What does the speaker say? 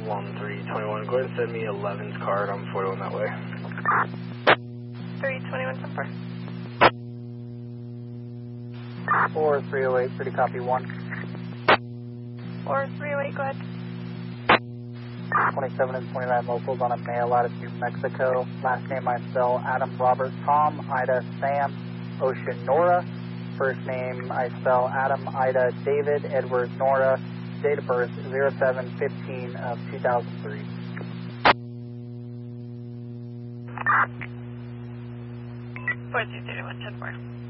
1321. Go ahead and send me 11's card. I'm 41 that way. 321, 10-4. 4308, pretty copy 1. 4308, go ahead. 27 and 29 locals on a mail out of New Mexico. Last name I spell Adam Robert Tom, Ida Sam, Ocean Nora. First name I spell Adam Ida David Edward Nora. Date of birth 07/15 of 2003. Four 331, 10-4.